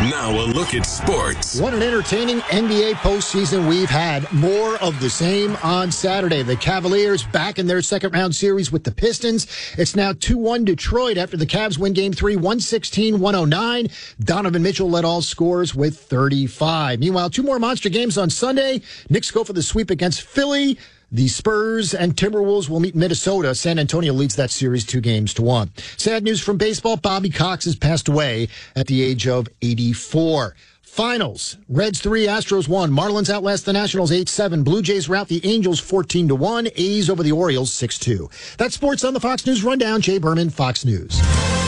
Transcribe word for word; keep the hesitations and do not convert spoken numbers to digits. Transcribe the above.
Now a look at sports. What an entertaining N B A postseason we've had. More of the same on Saturday. The Cavaliers back in their second round series with the Pistons. It's now two one Detroit after the Cavs win game three, one sixteen to one oh nine. Donovan Mitchell led all scores with thirty-five. Meanwhile, two more monster games on Sunday. Knicks go for the sweep against Philly. The Spurs and Timberwolves will meet Minnesota. San Antonio leads that series two games to one. Sad news from baseball. Bobby Cox has passed away at the age of eighty-four. Finals. Reds three, Astros one. Marlins outlast the Nationals eight seven. Blue Jays rout the Angels fourteen to one. A's over the Orioles six two. That's sports on the Fox News Rundown. Jay Berman, Fox News.